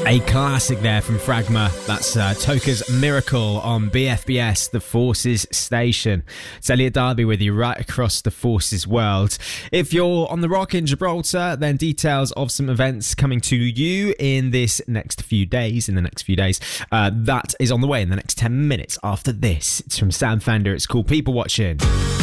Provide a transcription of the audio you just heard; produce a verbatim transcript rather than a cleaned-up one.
A classic there from Fragma. That's uh, Toka's Miracle on B F B S, the Forces Station. It's Elliot Darby with you right across the Forces world. If you're on the Rock in Gibraltar, then details of some events coming to you in this next few days, in the next few days, uh, that is on the way in the next ten minutes after this. It's from Sam Fender. It's called People Watching.